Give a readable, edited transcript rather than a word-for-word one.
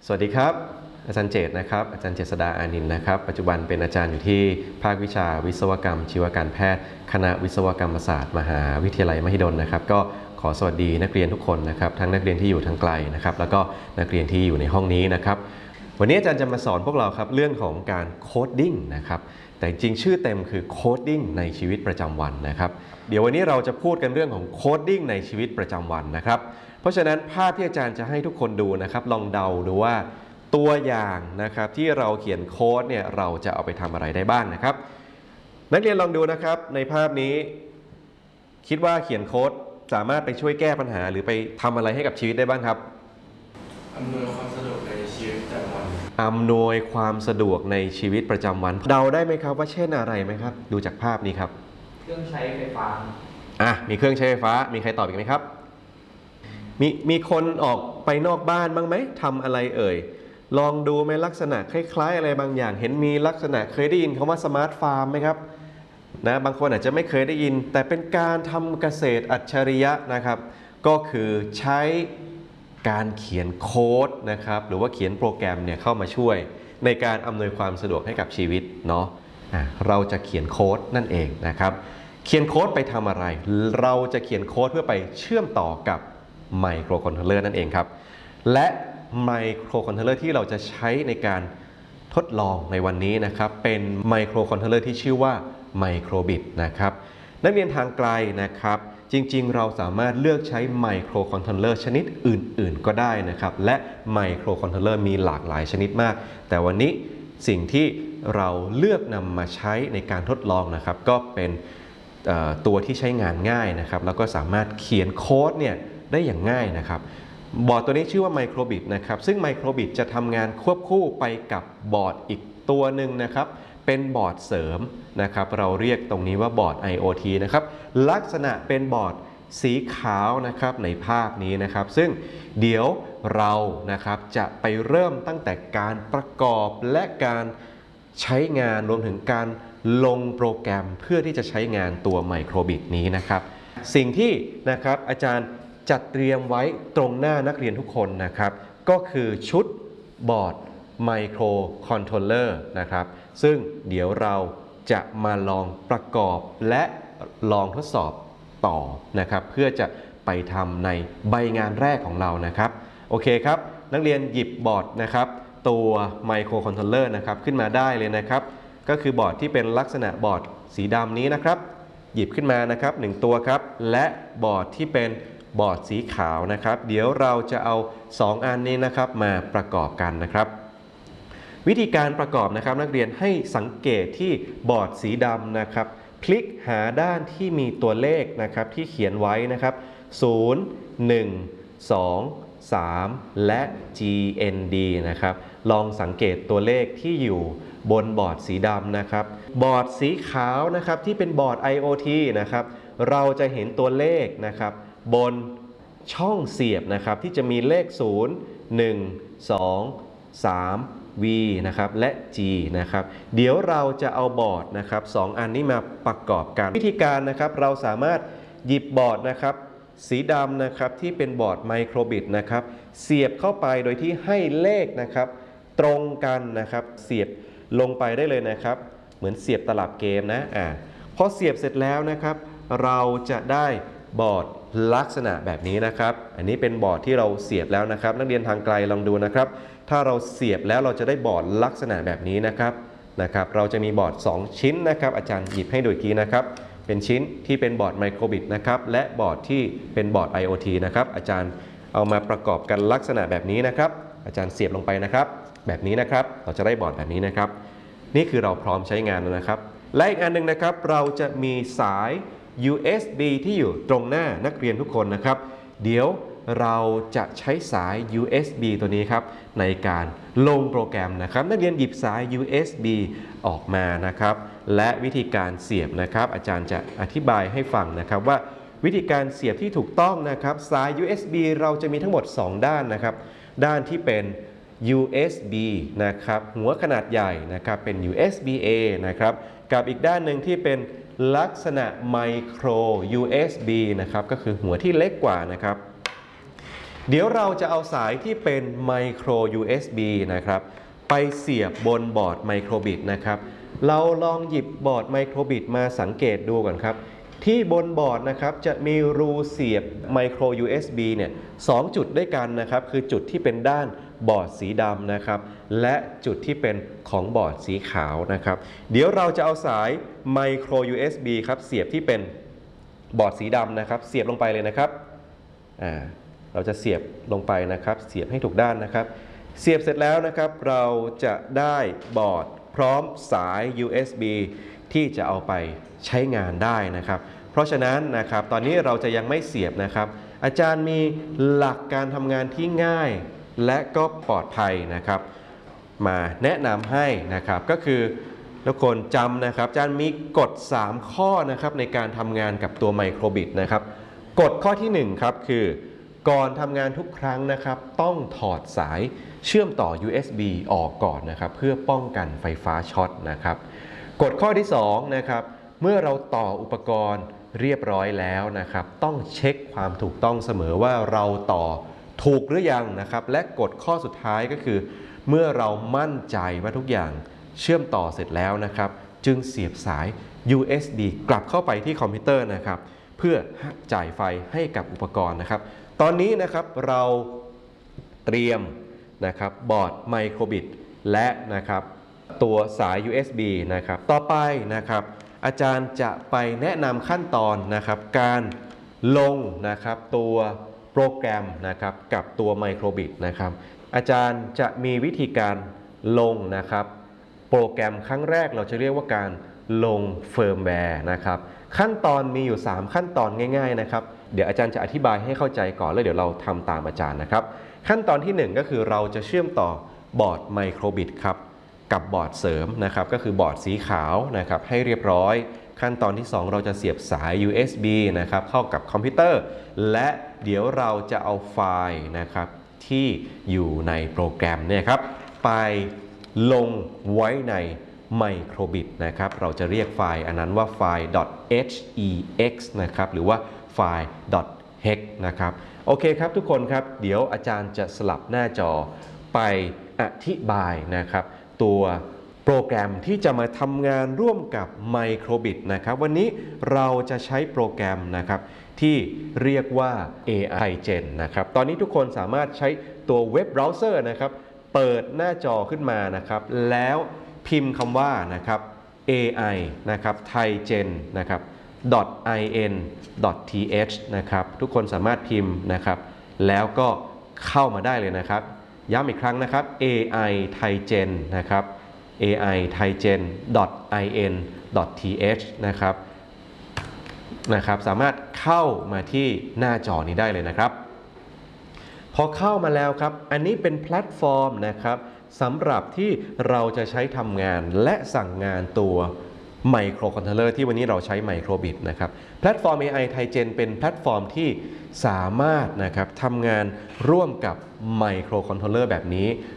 สวัสดีครับอาจารย์เจตนะครับอาจารย์เจษฎาอานินท์นะครับปัจจุบันเป็นอาจารย์อยู่ที่ภาควิชาวิศวกรรมชีวการแพทย์คณะวิศวกรรมศาสตร์มหาวิทยาลัยมหิดลนะครับก็ขอสวัสดีนักเรียนทุกคนนะครับทั้งนักเรียนที่อยู่ทางไกลนะครับแล้วก็นักเรียนที่อยู่ในห้องนี้นะครับวันนี้อาจารย์จะมาสอนพวกเราครับเรื่องของการโคดดิ้งนะครับแต่จริงชื่อเต็มคือโคดดิ้งในชีวิตประจำวันนะครับเดี๋ยววันนี้เราจะพูดกันเรื่องของโคดดิ้งในชีวิตประจำวันนะครับเพราะฉะนั้นภาพที่อาจารย์จะให้ทุกคนดูนะครับลองเดาดูว่าตัวอย่างนะครับที่เราเขียนโค้ดเนี่ยเราจะเอาไปทำอะไรได้บ้างนะครับนักเรียนลองดูนะครับในภาพนี้คิดว่าเขียนโค้ดสามารถไปช่วยแก้ปัญหาหรือไปทำอะไรให้กับชีวิตได้บ้างครับอำนวยความสะดวกในชีวิตประจำวันอำนวยความสะดวกในชีวิตประจำวันเดาได้ไหมครับว่าเช่นอะไรไหมครับดูจากภาพนี้ครับเครื่องใช้ไฟฟ้ามีเครื่องใช้ไฟฟ้ามีใครตอบอีกไหมครับมีคนออกไปนอกบ้านบ้างไหมทำอะไรเอ่ยลองดูไหมลักษณะคล้ายๆอะไรบางอย่างเห็นมีลักษณะเคยได้ยินคำว่าสมาร์ทฟาร์มไหมครับนะบางคนอาจจะไม่เคยได้ยินแต่เป็นการทำเกษตรอัจฉริยะนะครับก็คือใช้การเขียนโค้ดนะครับหรือว่าเขียนโปรแกรมเนี่ยเข้ามาช่วยในการอำนวยความสะดวกให้กับชีวิตเนาะเราจะเขียนโค้ดนั่นเองนะครับเขียนโค้ดไปทำอะไรเราจะเขียนโค้ดเพื่อไปเชื่อมต่อกับไมโครคอนโทรลเลอร์นั่นเองครับและไมโครคอนโทรลเลอร์ที่เราจะใช้ในการทดลองในวันนี้นะครับเป็นไมโครคอนโทรลเลอร์ที่ชื่อว่าไมโครบิตนะครับนักเรียนทางไกลนะครับจริงๆเราสามารถเลือกใช้ไมโครคอนโทรลเลอร์ชนิดอื่นๆก็ได้นะครับและไมโครคอนโทรลเลอร์มีหลากหลายชนิดมากแต่วันนี้สิ่งที่เราเลือกนำมาใช้ในการทดลองนะครับก็เป็นตัวที่ใช้งานง่ายนะครับแล้วก็สามารถเขียนโค้ดเนี่ยได้อย่างง่ายนะครับบอร์ดตัวนี้ชื่อว่าไมโครบิตนะครับซึ่งไมโครบิตจะทำงานควบคู่ไปกับบอร์ดอีกตัวหนึ่งนะครับเป็นบอร์ดเสริมนะครับเราเรียกตรงนี้ว่าบอร์ด IoT นะครับลักษณะเป็นบอร์ดสีขาวนะครับในภาพนี้นะครับซึ่งเดี๋ยวเรานะครับจะไปเริ่มตั้งแต่การประกอบและการใช้งานรวมถึงการลงโปรแกรมเพื่อที่จะใช้งานตัวไมโครบิตนี้นะครับสิ่งที่นะครับอาจารย์จัดเตรียมไว้ตรงหน้านักเรียนทุกคนนะครับก็คือชุดบอร์ดไมโครคอนโทรลเลอร์นะครับซึ่งเดี๋ยวเราจะมาลองประกอบและลองทดสอบต่อนะครับเพื่อจะไปทำในใบงานแรกของเรานะครับโอเคครับนักเรียนหยิบบอร์ดนะครับตัวไมโครคอนโทรลเลอร์นะครับขึ้นมาได้เลยนะครับก็คือบอร์ดที่เป็นลักษณะบอร์ดสีดำนี้นะครับหยิบขึ้นมานะครับ1ตัวครับและบอร์ดที่เป็นบอร์ดสีขาวนะครับเดี๋ยวเราจะเอา2อันนี้นะครับมาประกอบกันนะครับวิธีการประกอบนะครับนักเรียนให้สังเกตที่บอร์ดสีดำนะครับพลิกหาด้านที่มีตัวเลขนะครับที่เขียนไว้นะครับ0 1 2 3 และ GND นะครับลองสังเกตตัวเลขที่อยู่บนบอร์ดสีดำนะครับบอร์ดสีขาวนะครับที่เป็นบอร์ด IoT นะครับเราจะเห็นตัวเลขนะครับบนช่องเสียบนะครับที่จะมีเลข0 1 2 3 V นะครับและ G นะครับเดี๋ยวเราจะเอาบอร์ดนะครับ2อันนี้มาประกอบกันวิธีการนะครับเราสามารถหยิบบอร์ดนะครับสีดำนะครับที่เป็นบอร์ดไมโครบิตนะครับเสียบเข้าไปโดยที่ให้เลขนะครับตรงกันนะครับเสียบลงไปได้เลยนะครับเหมือนเสียบตลับเกมนะพอเสียบเสร็จแล้วนะครับเราจะได้บอร์ดลักษณะแบบนี้นะครับอันนี้เป็นบอร์ดที่เราเสียบแล้วนะครับนักเรียนทางไกลลองดูนะครับถ้าเราเสียบแล้วเราจะได้บอร์ดลักษณะแบบนี้นะครับเราจะมีบอร์ด2ชิ้นนะครับอาจารย์หยิบให้ดูอีกทีนะครับเป็นชิ้นที่เป็นบอร์ดไมโครบิตนะครับและบอร์ดที่เป็นบอร์ด IoT นะครับอาจารย์เอามาประกอบกันลักษณะแบบนี้นะครับอาจารย์เสียบลงไปนะครับแบบนี้นะครับเราจะได้บอร์ดแบบนี้นะครับนี่คือเราพร้อมใช้งานแล้วนะครับและอีกอันหนึ่งนะครับเราจะมีสาย USB ที่อยู่ตรงหน้านักเรียนทุกคนนะครับเดี๋ยวเราจะใช้สาย USB ตัวนี้ครับในการลงโปรแกรมนะครับนักเรียนหยิบสาย USB ออกมานะครับและวิธีการเสียบนะครับอาจารย์จะอธิบายให้ฟังนะครับว่าวิธีการเสียบที่ถูกต้องนะครับสาย USB เราจะมีทั้งหมด2ด้านนะครับด้านที่เป็น USB นะครับหัวขนาดใหญ่นะครับเป็น USB-A นะครับกับอีกด้านหนึ่งที่เป็นลักษณะไมโคร USB นะครับก็คือหัวที่เล็กกว่านะครับเดี๋ยวเราจะเอาสายที่เป็น Micro USB นะครับไปเสียบบนบอร์ด Microbit นะครับเราลองหยิบบอร์ด Microbit มาสังเกตดูก่อนครับที่บนบอร์ดนะครับจะมีรูเสียบ Micro USB เนี่ย2จุดด้วยกันนะครับคือจุดที่เป็นด้านบอร์ดสีดำนะครับและจุดที่เป็นของบอร์ดสีขาวนะครับเดี๋ยวเราจะเอาสาย Micro USB ครับเสียบที่เป็นบอร์ดสีดำนะครับเสียบลงไปเลยนะครับเราจะเสียบลงไปนะครับเสียบให้ถูกด้านนะครับเสียบเสร็จแล้วนะครับเราจะได้บอร์ดพร้อมสาย USB ที่จะเอาไปใช้งานได้นะครับเพราะฉะนั้นนะครับตอนนี้เราจะยังไม่เสียบนะครับอาจารย์มีหลักการทำงานที่ง่ายและก็ปลอดภัยนะครับมาแนะนำให้นะครับก็คือทุกคนจำนะครับอาจารย์มีกฎ3ข้อนะครับในการทำงานกับตัว Microbit นะครับกฎข้อที่1ครับคือก่อนทำงานทุกครั้งนะครับต้องถอดสายเชื่อมต่อ USB ออกก่อนนะครับเพื่อป้องกันไฟฟ้าช็อตนะครับกฎข้อที่2นะครับเมื่อเราต่ออุปกรณ์เรียบร้อยแล้วนะครับต้องเช็คความถูกต้องเสมอว่าเราต่อถูกหรือยังนะครับและกฎข้อสุดท้ายก็คือเมื่อเรามั่นใจว่าทุกอย่างเชื่อมต่อเสร็จแล้วนะครับจึงเสียบสาย USB กลับเข้าไปที่คอมพิวเตอร์นะครับเพื่อจ่ายไฟให้กับอุปกรณ์นะครับตอนนี้นะครับเราเตรียมนะครับบอร์ด Microbit และนะครับตัวสาย USB นะครับต่อไปนะครับอาจารย์จะไปแนะนำขั้นตอนนะครับการลงนะครับตัวโปรแกรมนะครับกับตัว Microbit นะครับอาจารย์จะมีวิธีการลงนะครับโปรแกรมครั้งแรกเราจะเรียกว่าการลงเฟิร์มแวร์นะครับขั้นตอนมีอยู่3ขั้นตอนง่ายๆนะครับเดี๋ยวอาจารย์จะอธิบายให้เข้าใจก่อนแล้วเดี๋ยวเราทำตามอาจารย์นะครับขั้นตอนที่1ก็คือเราจะเชื่อมต่อบอร์ด Microbit ครับกับบอร์ดเสริมนะครับก็คือบอร์ดสีขาวนะครับให้เรียบร้อยขั้นตอนที่2เราจะเสียบสาย USB นะครับเข้ากับคอมพิวเตอร์และเดี๋ยวเราจะเอาไฟล์นะครับที่อยู่ในโปรแกรมเนี่ยครับไปลงไว้ใน Microbit นะครับเราจะเรียกไฟล์อันนั้นว่าไฟล์ .hex นะครับหรือว่าไฟล์ .hex นะครับโอเคครับทุกคนครับเดี๋ยวอาจารย์จะสลับหน้าจอไปอธิบายนะครับตัวโปรแกรมที่จะมาทำงานร่วมกับ Microbit นะครับวันนี้เราจะใช้โปรแกรมนะครับที่เรียกว่า AI Gen นะครับตอนนี้ทุกคนสามารถใช้ตัวเว็บเบราว์เซอร์นะครับเปิดหน้าจอขึ้นมานะครับแล้วพิมพ์คำว่านะครับ AI นะครับ Thaigen นะครับ .in.th นะครับทุกคนสามารถพิมพ์นะครับแล้วก็เข้ามาได้เลยนะครับย้ำอีกครั้งนะครับ AI Thaigen นะครับ AI Thaigen .in.th นะครับสามารถเข้ามาที่หน้าจอนี้ได้เลยนะครับพอเข้ามาแล้วครับอันนี้เป็นแพลตฟอร์มนะครับสำหรับที่เราจะใช้ทำงานและสั่งงานตัวไมโครคอนโทรลเลอร์ที่วันนี้เราใช้ Microbit นะครับแพลตฟอร์ม AI Thaigen เป็นแพลตฟอร์มที่สามารถนะครับทำงานร่วมกับไมโครคอนโทรลเลอร์แบบนี้